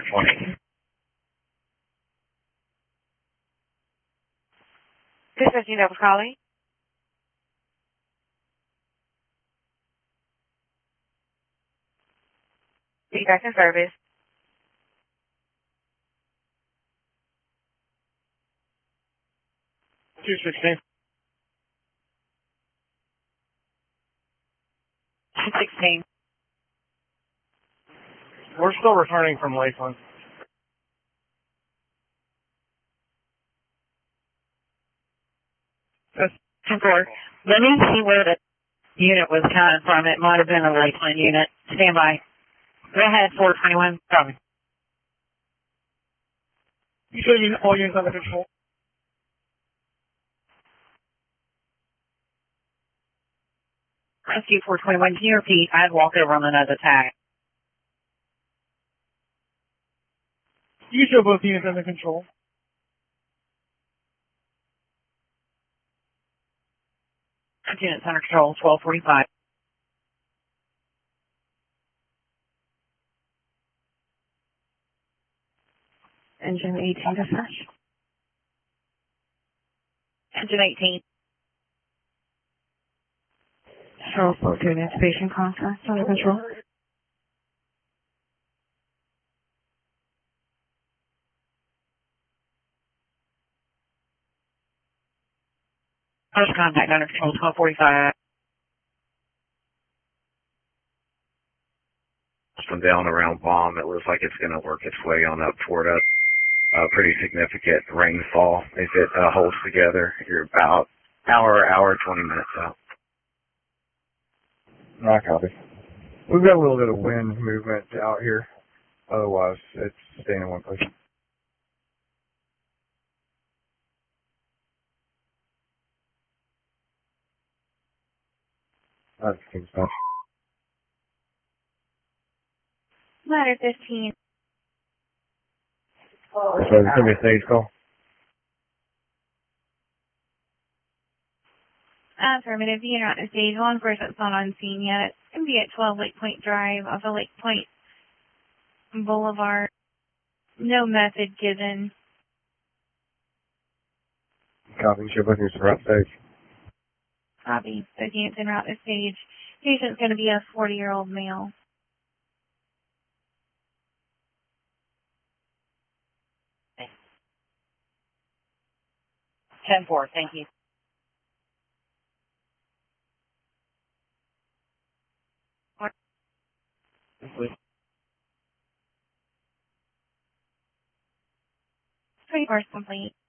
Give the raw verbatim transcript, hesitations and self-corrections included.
twenty. This is Gina calling. Be back in service. two sixteen. two sixteen. We're still returning from Lakeland. ten four. Let me see where the unit was coming from. It might have been a Lakeland unit. Stand by. Go ahead, four twenty-one. Copy. You said you all units under control? Rescue four twenty-one. Can you repeat? I had walked over on another tag. You show both units under control. Units under control, twelve forty-five. Engine eighteen dispatch. Engine eighteen. Control four two anticipation contact under control. First contact under control, twelve forty-five. Some down around bomb. It looks like it's going to work its way on up toward us. Uh, pretty significant rainfall. If it uh, holds together, you're about hour, hour, twenty minutes out. I copy. We've got a little bit of wind movement out here. Otherwise, it's staying in one place. That's King's Punch. Ladder fifteen. So it's going to be a stage call. Affirmative. Unit on the stage. Law enforcement's not on scene yet. It's going to be at twelve Lake Point Drive off of Lake Point Boulevard. No method given. Copy. Show both units around stage. Copy. Both units en route to stage. Patient's going to be a forty-year-old male. ten four. Thank you. Three bars complete.